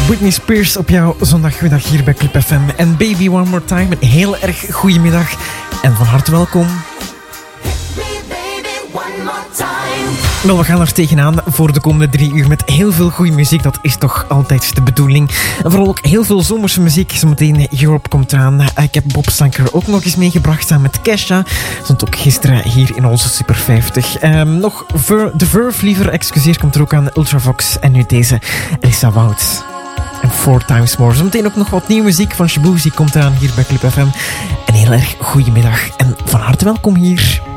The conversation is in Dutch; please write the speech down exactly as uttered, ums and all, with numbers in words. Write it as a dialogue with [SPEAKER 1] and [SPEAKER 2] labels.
[SPEAKER 1] Britney Spears op jouw zondagmiddag hier bij Club F M. En Baby One More Time, een heel erg goede middag. En van harte welkom. Wel, we gaan er tegenaan voor de komende drie uur met heel veel goede muziek. Dat is toch altijd de bedoeling. En vooral ook heel veel zomerse muziek. Zometeen Europe komt eraan. Ik heb Bob Sanker ook nog eens meegebracht samen met Kesha. Stond ook gisteren hier in onze Super vijftig. Um, nog Ver, The Verve, liever, excuseer, komt er ook aan. Ultravox en nu deze Elissa Wout. En Four Times More. Zometeen ook nog wat nieuwe muziek van Shabuzi komt eraan hier bij Club F M. Een heel erg goede middag en van harte welkom hier.